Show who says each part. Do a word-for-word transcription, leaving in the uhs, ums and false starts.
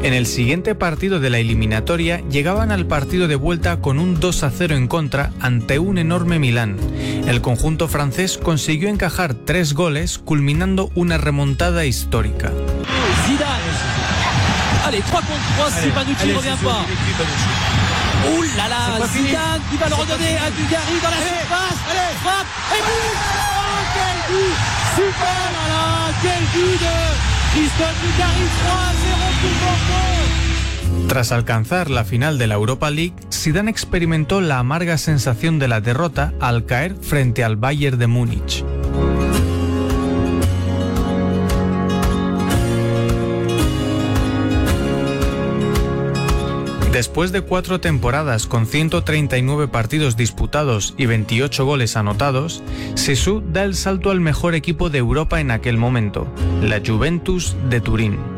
Speaker 1: En el siguiente partido de la eliminatoria llegaban al partido de vuelta con un dos a cero en contra ante un enorme Milán. El conjunto francés consiguió encajar tres goles, culminando una remontada histórica.
Speaker 2: Zidane. Allez, trois contre trois si Panucci ne revient pas. Ouh là là, Zidane qui va le redonner à Dugarry dans la surface. Allez, frappe et but. Oh, quel but. Super, là là, quel but de Christophe Dugarry, trois à zéro pour Bordeaux.
Speaker 1: Tras alcanzar la final de la Europa League, Zidane experimentó la amarga sensación de la derrota al caer frente al Bayern de Múnich. Después de cuatro temporadas con ciento treinta y nueve partidos disputados y veintiocho goles anotados, Zizou da el salto al mejor equipo de Europa en aquel momento, la Juventus de Turín.